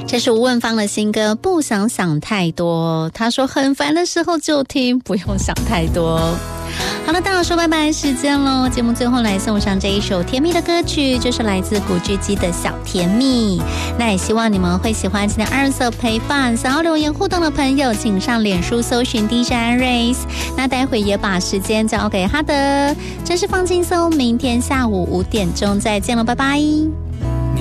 这是吴汶芳的新歌《不想想太多》，他说很烦的时候就听，不用想太多。好了，大家说拜拜时间咯，节目最后来送上这一首甜蜜的歌曲，就是来自古巨基的小甜蜜。那也希望你们会喜欢今天二色陪伴，想要留言互动的朋友请上脸书搜寻 DJ Iris， 那待会也把时间交给哈德。真是放轻松，明天下午5点钟再见了，拜拜。